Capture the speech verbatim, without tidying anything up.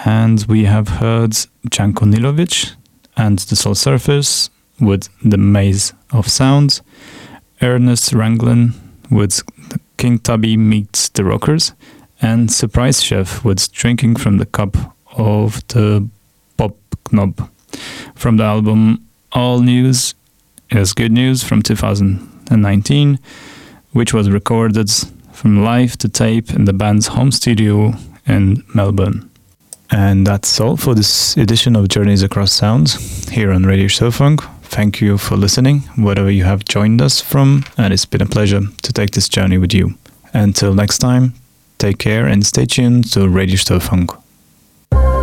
And we have heard Janko Nilovic and The Soul Surfers with The Maze of Sounds, Ernest Ranglin with King Tubby Meets the Rockers, and Surprise Chef with Drinking from the Cup of the Pop Knob. From the album All News is Good News from two thousand nineteen, which was recorded from live to tape in the band's home studio in Melbourne. And that's all for this edition of Journeys Across Sounds here on Radio Stofunk. Thank you for listening, wherever you have joined us from, and it's been a pleasure to take this journey with you. Until next time, take care and stay tuned to Radio Stofunk.